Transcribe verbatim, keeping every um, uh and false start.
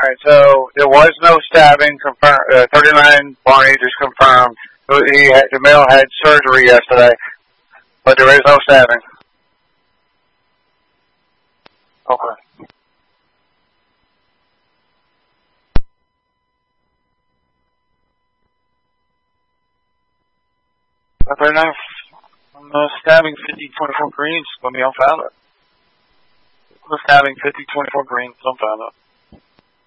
Alright, so there was no stabbing confirmed. Uh, thirty-nine Barney just confirmed. He had, the male had surgery yesterday, but there is no stabbing. Okay. Fair enough. I'm uh, stabbing fifty twenty-four greens. Let me unfound it. I'm stabbing fifty twenty-four greens. Unfound it.